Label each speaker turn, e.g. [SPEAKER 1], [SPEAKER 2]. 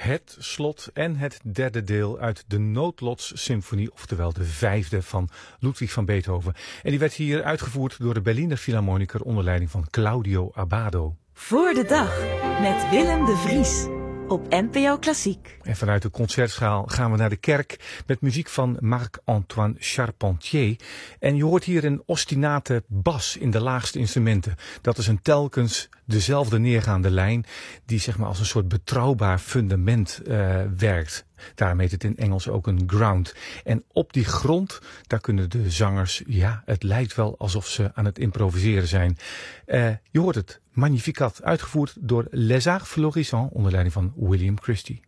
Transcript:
[SPEAKER 1] het slot en het derde deel uit de Noodlotssymfonie, oftewel de vijfde van Ludwig van Beethoven. En die werd hier uitgevoerd door de Berliner Philharmoniker onder leiding van Claudio Abbado.
[SPEAKER 2] Voor de dag met Willem de Vries op NPO Klassiek.
[SPEAKER 1] En vanuit de concertschaal gaan we naar de kerk met muziek van Marc-Antoine Charpentier. En je hoort hier een ostinate bas in de laagste instrumenten. Dat is een telkens dezelfde neergaande lijn die zeg maar als een soort betrouwbaar fundament werkt. Daarom heet het in Engels ook een ground. En op die grond, daar kunnen de zangers, het lijkt wel alsof ze aan het improviseren zijn. Je hoort het Magnificat, uitgevoerd door Les Arts Florissants onder leiding van William Christie.